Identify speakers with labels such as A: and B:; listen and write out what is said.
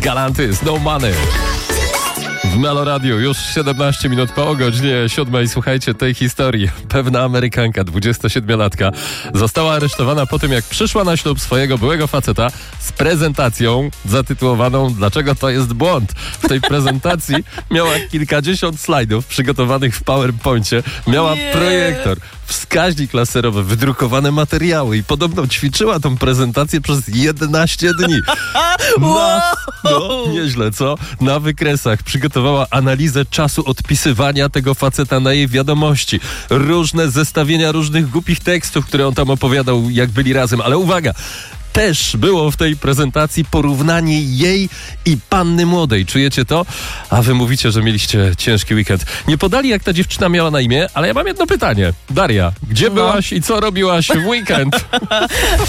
A: Galantis, No Money. W Melo Radio już 17 minut po godzinie 7. Słuchajcie tej historii. Pewna Amerykanka, 27-latka, została aresztowana po tym, jak przyszła na ślub swojego byłego faceta z prezentacją zatytułowaną „Dlaczego to jest błąd?”. W tej prezentacji miała kilkadziesiąt slajdów przygotowanych w PowerPoincie. Miała projektor, wskaźnik laserowy, wydrukowane materiały i podobno ćwiczyła tą prezentację przez 11 dni. Nieźle, co? Na wykresach przygotowała analizę czasu odpisywania tego faceta na jej wiadomości. Różne zestawienia różnych głupich tekstów, które on tam opowiadał, jak byli razem. Ale uwaga! Też było w tej prezentacji porównanie jej i panny młodej. Czujecie to? A wy mówicie, że mieliście ciężki weekend. Nie podali, jak ta dziewczyna miała na imię, ale ja mam jedno pytanie. Daria, gdzie byłaś i co robiłaś w weekend?